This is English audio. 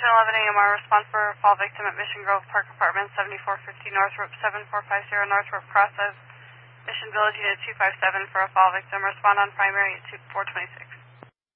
AMR, respond for a fall victim at Mission Grove Park Apartments, 7450 Northrop, 7450 Northrop Cross, Mission Village Unit 257 for a fall victim. Respond on primary at 426.